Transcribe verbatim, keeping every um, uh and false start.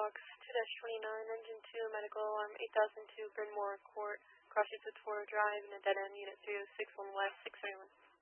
Fox two twenty-nine, Engine two, Medical Alarm eight thousand two, Bryn Mawr Court, Cross Streets with four Drive, and a dead end, Unit three oh six, one West, six thirty-one.